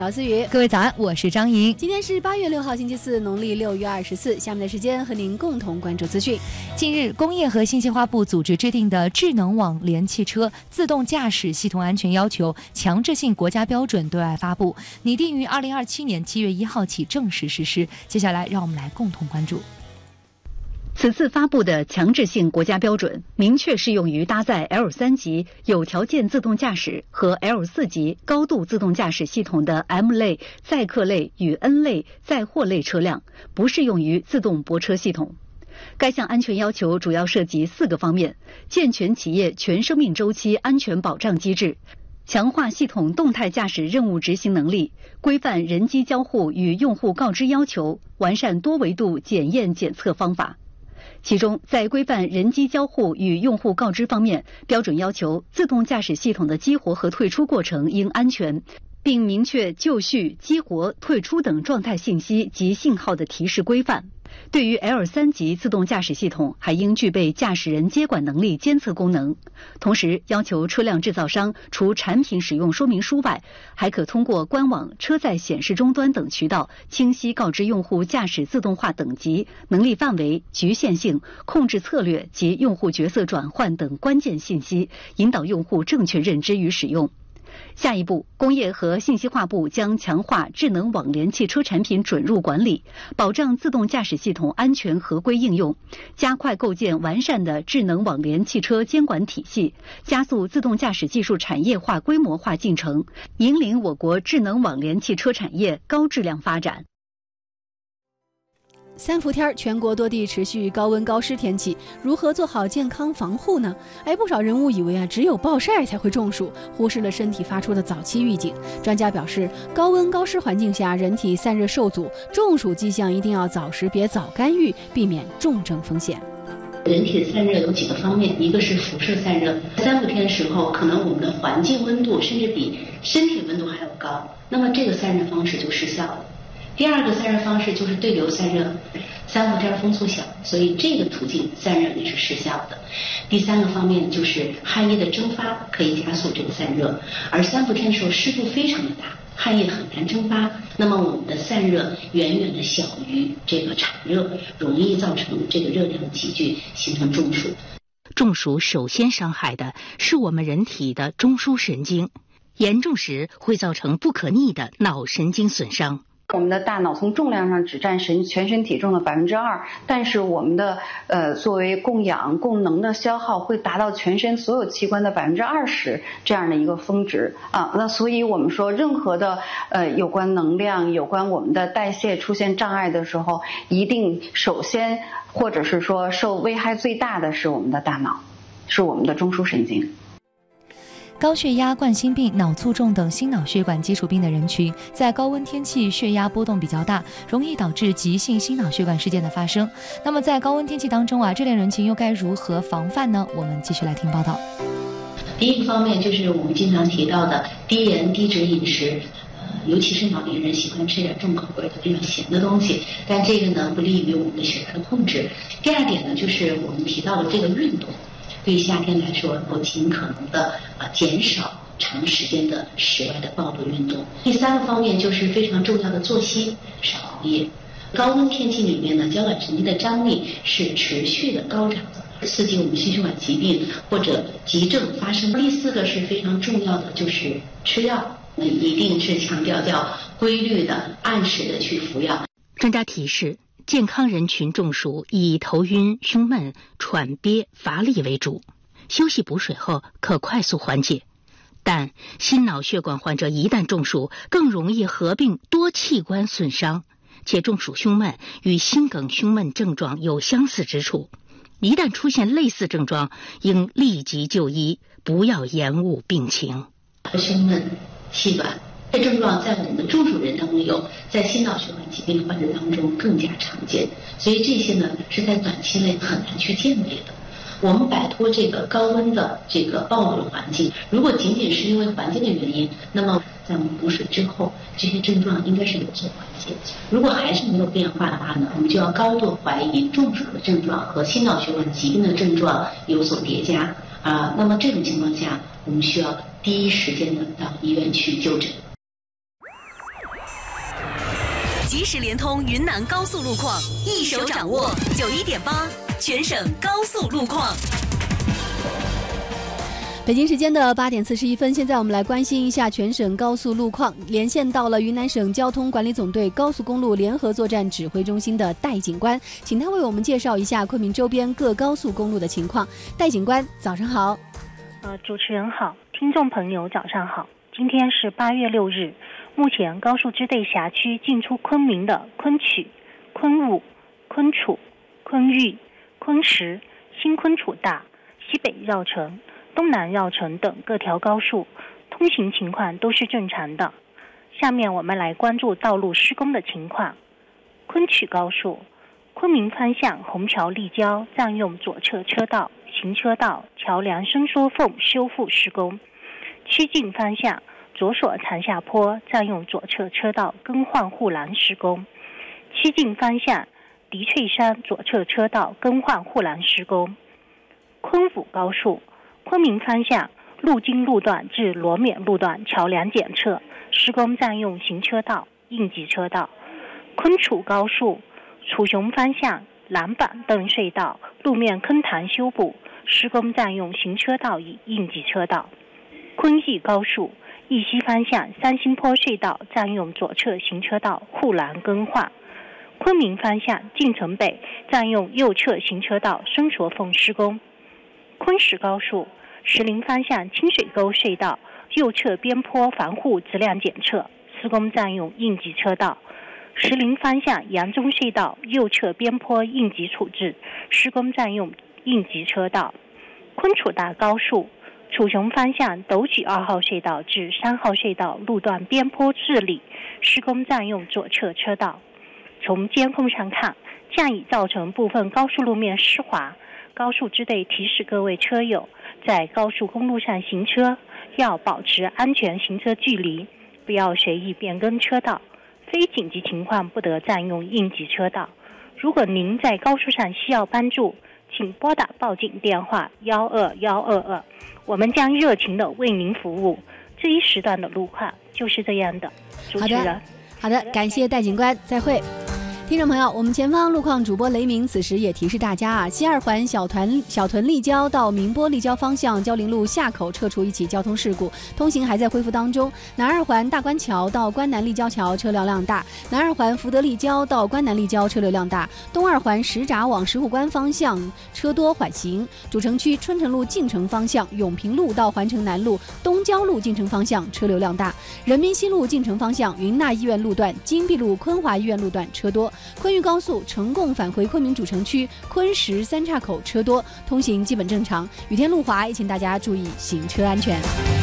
早思雨， 各位早安，我是张莹。 今天是8月6号，星期四，农历6月24。下面的时间和您共同关注资讯。 近日，工业和信息化部组织制定的智能网联汽车自动驾驶系统安全要求强制性国家标准对外发布，拟定于2027年7月1号起正式实施。接下来，让我们来共同关注。 此次发布的强制性国家标准，明确适用于搭载 L3级有条件自动驾驶和 L4级高度自动驾驶系统的 M 类载客类与 N 类载货类车辆，不适用于自动泊车系统。该项安全要求主要涉及4个方面：健全企业全生命周期安全保障机制，强化系统动态驾驶任务执行能力，规范人机交互与用户告知要求，完善多维度检验检测方法。其中，在规范人机交互与用户告知方面，标准要求自动驾驶系统的激活和退出过程应安全，并明确就绪、激活、退出等状态信息及信号的提示规范。对于 L3级自动驾驶系统，还应具备驾驶人接管能力监测功能。同时，要求车辆制造商除产品使用说明书外，还可通过官网、车载显示终端等渠道，清晰告知用户驾驶自动化等级、能力范围、局限性、控制策略及用户角色转换等关键信息，引导用户正确认知与使用。下一步，工业和信息化部将强化智能网联汽车产品准入管理，保障自动驾驶系统安全合规应用，加快构建完善的智能网联汽车监管体系，加速自动驾驶技术产业化规模化进程，引领我国智能网联汽车产业高质量发展。 3伏天，全国多地持续高温高湿天气，如何做好健康防护呢？不少人误以为只有暴晒才会中暑，忽视了身体发出的早期预警。专家表示，高温高湿环境下，人体散热受阻，中暑迹象一定要早识别、早干预，避免重症风险。 人体的散热有几个方面，一个是辐射散热，3伏天的时候，可能我们的环境温度甚至比身体温度还要高，那么这个散热方式就失效了。第二个散热方式就是对流散热，3伏天风速小，所以这个途径散热也是失效的。第三个方面就是汗液的蒸发可以加速这个散热，而3伏天的时候湿度非常的大，汗液很难蒸发，那么我们的散热远远的小于这个产热，容易造成这个热量急剧，形成中暑。 中暑首先伤害的是我们人体的中枢神经，严重时会造成不可逆的脑神经损伤。 我们的大脑从重量上只占全身体重的2%，但是我们的作为供氧供能的消耗会达到全身所有器官的20%这样的一个峰值啊。那所以我们说，任何的有关能量、有关我们的代谢出现障碍的时候，一定首先或者是说受危害最大的是我们的大脑，是我们的中枢神经。 高血压、冠心病、脑卒中等心脑血管基础病的人群，在高温天气血压波动比较大，容易导致急性心脑血管事件的发生。那么在高温天气当中这类人群又该如何防范呢？我们继续来听报道。 第一个方面就是我们经常提到的低盐低脂饮食，尤其是老年人喜欢吃点重口味的非常咸的东西，但这个呢不利于我们的血压的控制。第二点呢，就是我们提到的这个运动。对夏天来说，我尽可能的减少长时间的室外的暴露运动。第三个方面就是非常重要的作息，少熬夜。高温天气里面呢，交感神经的张力是持续的高涨的，刺激我们心血管疾病或者急症发生。第四个是非常重要的，就是吃药，一定是强调叫规律的、按时的去服药。 专家提示，健康人群中暑以头晕、胸闷、喘憋、乏力为主，休息补水后可快速缓解。但心脑血管患者一旦中暑，更容易合并多器官损伤，且中暑胸闷与心梗胸闷症状有相似之处。一旦出现类似症状，应立即就医，不要延误病情。 胸闷、气短这症状在我们的中暑人当中有，在心脑血管疾病患者当中更加常见，所以这些呢是在短期内很难去鉴别的。我们摆脱这个高温的这个暴露的环境，如果仅仅是因为环境的原因，那么在我们补水之后，这些症状应该是有所缓解。如果还是没有变化的话呢，我们就要高度怀疑中暑的症状和心脑血管疾病的症状有所叠加那么这种情况下，我们需要第一时间的到医院去就诊。 及时联通云南高速路况，一手掌握91.8全省高速路况。 北京时间的8点41分，现在我们来关心一下全省高速路况。连线到了云南省交通管理总队高速公路联合作战指挥中心的戴警官，请他为我们介绍一下昆明周边各高速公路的情况。戴警官，早上好。 主持人好，听众朋友早上好。今天是8月6日，目前高速支队辖区进出昆明的昆曲、昆武、昆楚、昆玉、昆石、新昆楚大、西北绕城、东南绕城等各条高速通行情况都是正常的。下面我们来关注道路施工的情况。昆曲高速，昆明方向虹桥立交占用左侧车道、行车道、桥梁伸缩缝修复施工。曲靖方向左所长下坡占用左侧车道更换护栏施工。曲靖方向迪翠山左侧车道更换护栏施工。昆武高速，昆明方向路津路段至罗冕路段桥梁检测施工占用行车道、应急车道。昆楚高速，楚雄方向南板凳隧道路面坑潭修补施工占用行车道与应急车道。昆义高速，义西方向三星坡隧道占用左侧行车道护栏更换。昆明方向晋城北占用右侧行车道伸缩缝施工。昆石高速，石林方向清水沟隧道右侧边坡防护质量检测施工占用应急车道。石林方向扬中隧道右侧边坡应急处置施工占用应急车道。昆楚大高速，楚雄方向斗举2号隧道至3号隧道路段边坡治理施工占用左侧车道。从监控上看，降雨造成部分高速路面湿滑，高速支队提示各位车友在高速公路上行车要保持安全行车距离，不要随意变更车道，非紧急情况不得占用应急车道。如果您在高速上需要帮助，请拨打报警电话12122，我们将热情地为您服务。这一时段的路况就是这样的。主持人， 好的，感谢戴警官，再会。听众朋友，我们前方路况主播雷鸣此时也提示大家啊，西二环小屯立交到明波立交方向交林路下口撤出一起交通事故，通行还在恢复当中。南二环大关桥到关南立交桥车流量大，南二环福德立交到关南立交车流量大，东二环石闸往石虎关方向车多缓行。主城区春城路进城方向永平路到环城南路东郊路进城方向车流量大，人民西路进城方向云纳医院路段金碧路昆华医院路段车多。昆玉高速成贡返回昆明主城区昆石三岔口车多，通行基本正常。雨天路滑，也请大家注意行车安全。